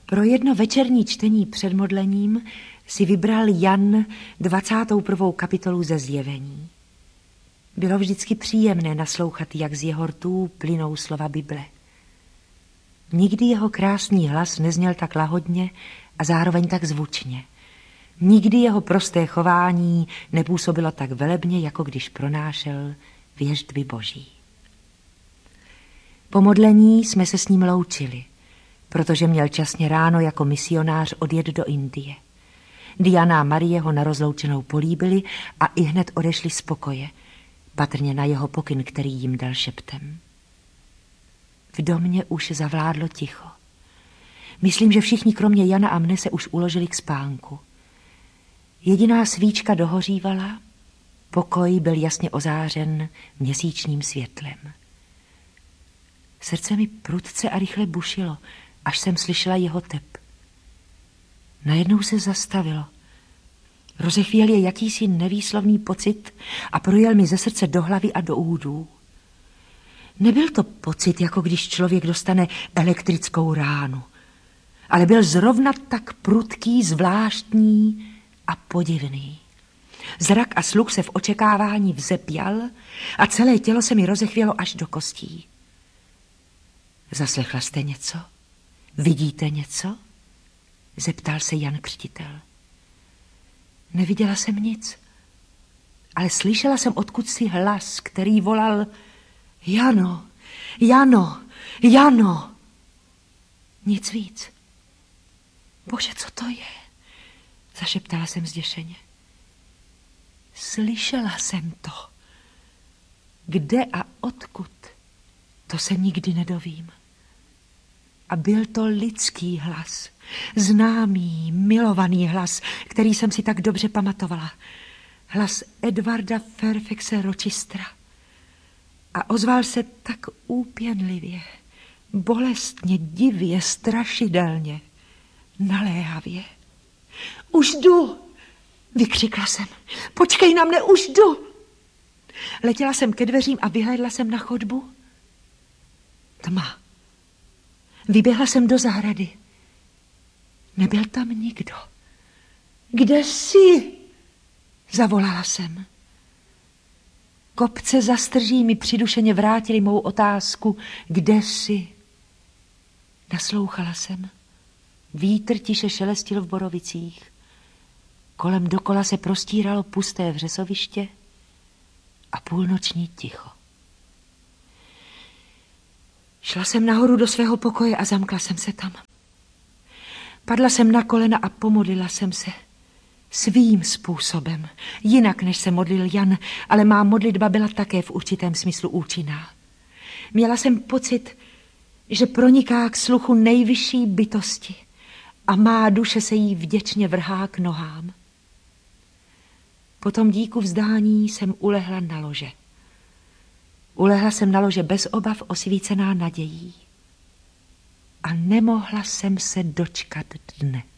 Pro jedno večerní čtení před modlením si vybral Jan 21. kapitolu ze Zjevení. Bylo vždycky příjemné naslouchat, jak z jeho rtů plynou slova Bible. Nikdy jeho krásný hlas nezněl tak lahodně a zároveň tak zvučně. Nikdy jeho prosté chování nepůsobilo tak velebně, jako když pronášel věštby Boží. Po modlení jsme se s ním loučili, protože měl časně ráno jako misionář odjet do Indie. Diana a Marie ho na rozloučenou políbili a ihned odešli z pokoje, patrně na jeho pokyn, který jim dal šeptem. V domě už zavládlo ticho. Myslím, že všichni kromě Jana a mne se už uložili k spánku. Jediná svíčka dohořívala, pokoj byl jasně ozářen měsíčním světlem. Srdce mi prudce a rychle bušilo, až jsem slyšela jeho tep. Najednou se zastavilo. Rozechvěl je jakýsi nevýslovný pocit a projel mi ze srdce do hlavy a do údů. Nebyl to pocit, jako když člověk dostane elektrickou ránu, ale byl zrovna tak prudký, zvláštní a podivný. Zrak a sluch se v očekávání vzepěl a celé tělo se mi rozechvělo až do kostí. Zaslechla jste něco? Vidíte něco? Zeptal se Jan Křtitel. Neviděla jsem nic, ale slyšela jsem odkudsi hlas, který volal Jano, Jano, Jano. Nic víc. Bože, co to je? Zašeptala jsem zděšeně. Slyšela jsem to. Kde a odkud? To se nikdy nedovím. A byl to lidský hlas, známý, milovaný hlas, který jsem si tak dobře pamatovala. Hlas Edvarda Fairfaxe Rochestera. A ozval se tak úpěnlivě, bolestně, divě, strašidelně, naléhavě. Už jdu, vykřikla jsem. Počkej na mne, už jdu. Letěla jsem ke dveřím a vyhlédla jsem na chodbu. Tma. Vyběhla jsem do zahrady. Nebyl tam nikdo. Kde jsi? Zavolala jsem. Kopce za strží mi přidušeně vrátili mou otázku. Kde jsi? Naslouchala jsem. Vítr tiše šelestil v borovicích. Kolem dokola se prostíralo pusté vřesoviště a půlnoční ticho. Šla jsem nahoru do svého pokoje a zamkla jsem se tam. Padla jsem na kolena a pomodlila jsem se. Svým způsobem, jinak než se modlil Jan, ale má modlitba byla také v určitém smyslu účinná. Měla jsem pocit, že proniká k sluchu nejvyšší bytosti a má duše se jí vděčně vrhá k nohám. Po tom díku vzdání jsem ulehla na lože. Ulehla jsem na lože bez obav, osvícená nadějí. A nemohla jsem se dočkat dne.